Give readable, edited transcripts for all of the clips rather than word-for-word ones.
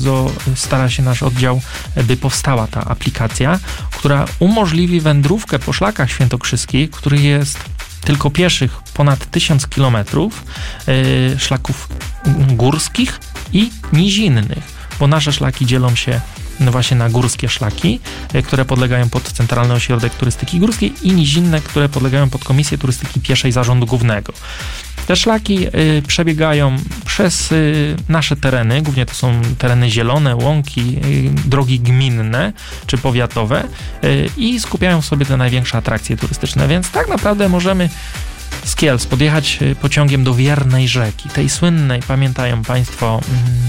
stara się nasz oddział, by powstała ta aplikacja, która umożliwi wędrówkę po szlakach świętokrzyskich, których jest tylko pieszych ponad 1000 kilometrów, szlaków górskich i nizinnych, bo nasze szlaki dzielą się właśnie na górskie szlaki, które podlegają pod Centralny Ośrodek Turystyki Górskiej i nizinne, które podlegają pod Komisję Turystyki Pieszej Zarządu Głównego. Te szlaki przebiegają przez nasze tereny, głównie to są tereny zielone, łąki, drogi gminne czy powiatowe i skupiają w sobie te największe atrakcje turystyczne, więc tak naprawdę możemy z Kielc podjechać pociągiem do Wiernej Rzeki, tej słynnej, pamiętają Państwo,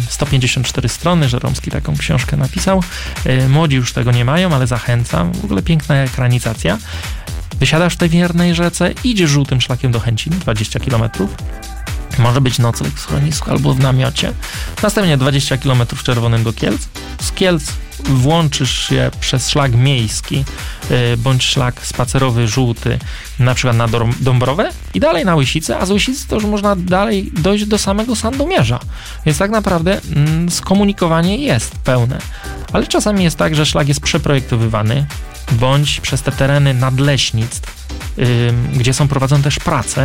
154 strony, Żeromski taką książkę napisał, młodzi już tego nie mają, ale zachęcam, w ogóle piękna ekranizacja. Wysiadasz w tej Wiernej Rzece, idziesz żółtym szlakiem do Chęcin, 20 km, może być nocleg w schronisku albo w namiocie, następnie 20 km czerwonym do Kielc, z Kielc włączysz się przez szlak miejski bądź szlak spacerowy żółty, na przykład na Dąbrowę i dalej na Łysicę, a z Łysicy to już można dalej dojść do samego Sandomierza. Więc tak naprawdę skomunikowanie jest pełne. Ale czasami jest tak, że szlak jest przeprojektowywany, bądź przez te tereny nadleśnictw, gdzie są prowadzone też prace.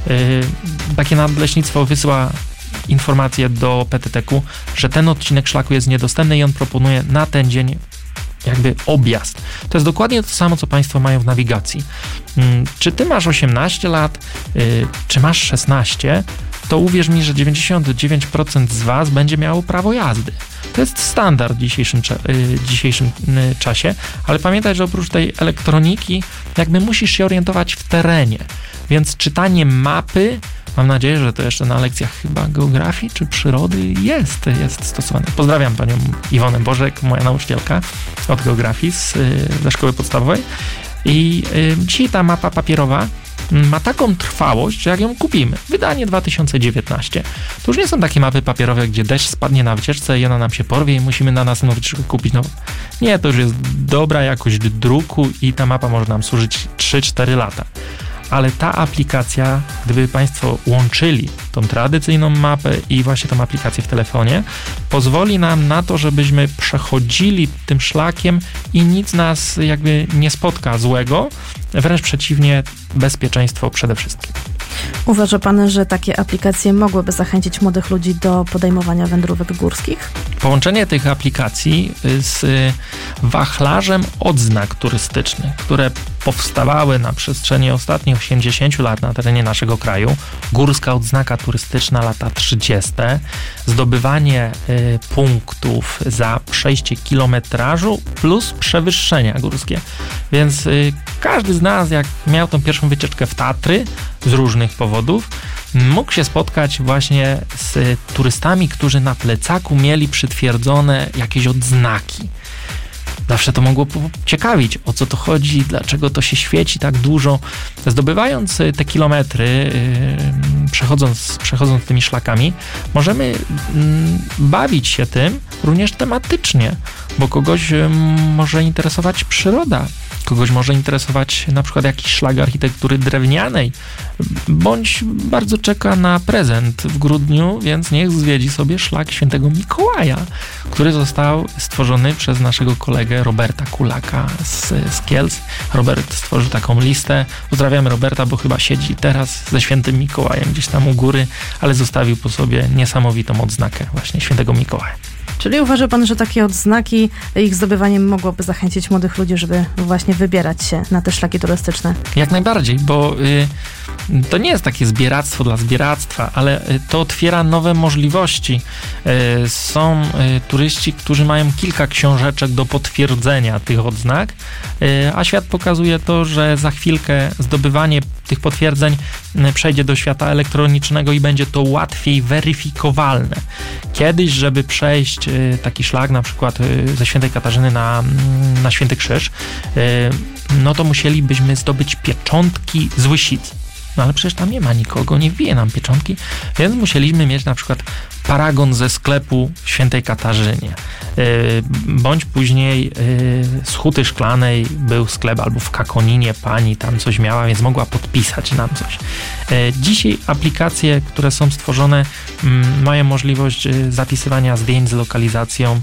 Takie nadleśnictwo wysyła informację do PTT-ku, że ten odcinek szlaku jest niedostępny i on proponuje na ten dzień jakby objazd. To jest dokładnie to samo, co Państwo mają w nawigacji. Czy Ty masz 18 lat, czy masz 16, to uwierz mi, że 99% z Was będzie miało prawo jazdy. To jest standard w dzisiejszym czasie, ale pamiętaj, że oprócz tej elektroniki jakby musisz się orientować w terenie, więc czytanie mapy, mam nadzieję, że to jeszcze na lekcjach chyba geografii czy przyrody jest stosowane. Pozdrawiam Panią Iwonę Bożek, moja nauczycielka od geografii ze szkoły podstawowej i dzisiaj ta mapa papierowa ma taką trwałość, że jak ją kupimy, wydanie 2019, to już nie są takie mapy papierowe, gdzie deszcz spadnie na wycieczce i ona nam się porwie i musimy na następną wycieczkę kupić nową. Nie, to już jest dobra jakość druku i ta mapa może nam służyć 3-4 lata. Ale ta aplikacja, gdyby Państwo łączyli tą tradycyjną mapę i właśnie tą aplikację w telefonie, pozwoli nam na to, żebyśmy przechodzili tym szlakiem i nic nas jakby nie spotka złego, wręcz przeciwnie, bezpieczeństwo przede wszystkim. Uważa Pan, że takie aplikacje mogłyby zachęcić młodych ludzi do podejmowania wędrówek górskich? Połączenie tych aplikacji z wachlarzem odznak turystycznych, które powstawały na przestrzeni ostatnich 80 lat na terenie naszego kraju. Górska odznaka turystyczna lata 30. Zdobywanie punktów za przejście kilometrażu plus przewyższenia górskie. Więc każdy z nas, jak miał tą pierwszą wycieczkę w Tatry z różnych powodów, mógł się spotkać właśnie z turystami, którzy na plecaku mieli przytwierdzone jakieś odznaki. Zawsze to mogło ciekawić, o co to chodzi, dlaczego to się tak dużo. Zdobywając te kilometry, przechodząc tymi szlakami, możemy bawić się tym również tematycznie, bo kogoś może interesować przyroda, kogoś może interesować na przykład jakiś szlak architektury drewnianej, bądź bardzo czeka na prezent w grudniu, więc niech zwiedzi sobie szlak Świętego Mikołaja, który został stworzony przez naszego kolegę Roberta Kulaka z Kielc. Robert stworzył taką listę. Pozdrawiamy Roberta, bo chyba siedzi teraz ze Świętym Mikołajem gdzieś tam u góry, ale zostawił po sobie niesamowitą odznakę właśnie Świętego Mikołaja. Czyli uważa Pan, że takie odznaki, ich zdobywaniem mogłoby zachęcić młodych ludzi, żeby właśnie wybierać się na te szlaki turystyczne? Jak najbardziej, bo to nie jest takie zbieractwo dla zbieractwa, ale to otwiera nowe możliwości. Są turyści, którzy mają kilka książeczek do potwierdzenia tych odznak, a świat pokazuje to, że za chwilkę zdobywanie tych potwierdzeń przejdzie do świata elektronicznego i będzie to łatwiej weryfikowalne. Kiedyś, żeby przejść taki szlak, na przykład ze Świętej Katarzyny na Święty Krzyż, no to musielibyśmy zdobyć pieczątki z Łysicy. no ale przecież tam nie ma nikogo, nie wbije nam pieczątki, więc musieliśmy mieć na przykład paragon ze sklepu w Świętej Katarzynie, bądź później z Huty Szklanej był sklep, albo w Kakoninie pani tam coś miała, więc mogła podpisać nam coś. Dzisiaj aplikacje, które są stworzone, mają możliwość zapisywania zdjęć z lokalizacją